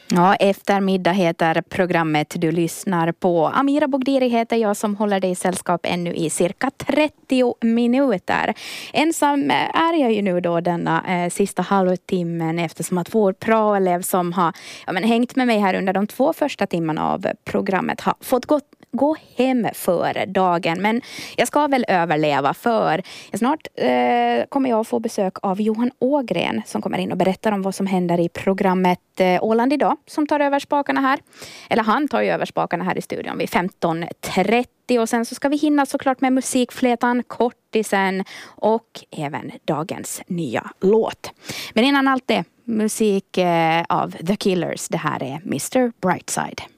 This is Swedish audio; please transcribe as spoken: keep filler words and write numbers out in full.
Ja, eftermiddag heter programmet du lyssnar på. Amira Bogdiri heter jag som håller dig i sällskap ännu i cirka trettio minuter. Ensam är jag ju nu då denna eh, sista halvtimmen eftersom att vår praoelev som har ja, men, hängt med mig här under de två första timmarna av programmet har fått gå, gå hem för dagen. Men jag ska väl överleva för snart eh, kommer jag få besök av Johan Ågren som kommer in och berättar om vad som händer i programmet eh, Åland idag som tar över spakarna här. Eller han tar ju över spakarna här i studion vid femton trettio och sen så ska vi hinna såklart med musikflätan, kortisen och även dagens nya låt. Men innan allt det, musik eh, av The Killers. Det här är mister Brightside.